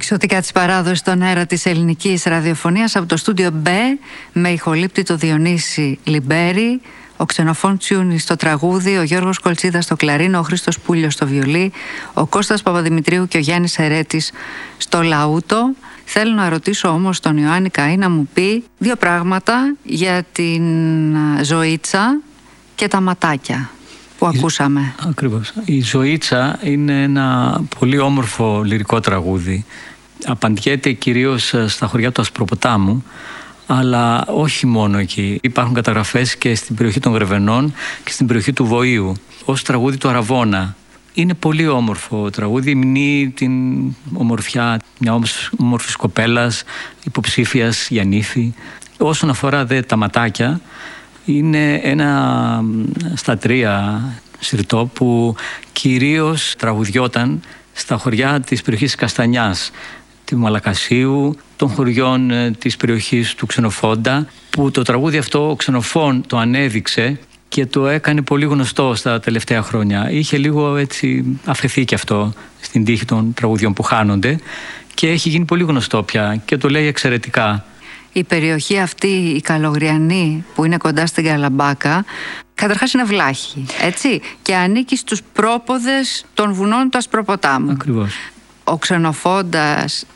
Εξωτικά της παράδοσης στον αέρα της ελληνικής ραδιοφωνίας από το στούντιο Μπ, με ηχολήπτη το Διονύση Λιμπέρη, ο Ξενοφών Τσιούνης στο τραγούδι, ο Γιώργος Κολτσίδας στο κλαρίνο, ο Χρήστος Πούλιος στο βιολί, ο Κώστας Παπαδημητρίου και ο Γιάννης Ερέτης στο λαούτο. Θέλω να ρωτήσω όμως τον Ιωάννη Καΐ να μου πει δύο πράγματα για την Ζωήτσα και τα ματάκια που ακούσαμε. Ακριβώς. Η Ζωήτσα είναι ένα πολύ όμορφο λυρικό τραγούδι. Απαντιέται κυρίως στα χωριά του Ασπροποτάμου, αλλά όχι μόνο εκεί. Υπάρχουν καταγραφές και στην περιοχή των Γρεβενών και στην περιοχή του Βοήου, ως τραγούδι του Αραβώνα. Είναι πολύ όμορφο τραγούδι, μνήει την ομορφιά μια όμορφης κοπέλας, υποψήφιας για νύφη. Όσον αφορά τα ματάκια, είναι ένα στα τρία συρτό που κυρίως τραγουδιόταν στα χωριά της περιοχής Καστανιάς, του Μαλακασίου, των χωριών της περιοχής του Ξενοφόντα, που το τραγούδι αυτό ο Ξενοφών το ανέδειξε και το έκανε πολύ γνωστό στα τελευταία χρόνια. Είχε λίγο έτσι αφαιθεί και αυτό στην τύχη των τραγουδιών που χάνονται και έχει γίνει πολύ γνωστό πια και το λέει εξαιρετικά. Η περιοχή αυτή, η Καλογριανή, που είναι κοντά στην Καλαμπάκα, καταρχάς είναι βλάχη, έτσι, και ανήκει στους πρόποδες των βουνών του Ασπροποτάμου. Ακριβώς. Ο Ξενοφόντας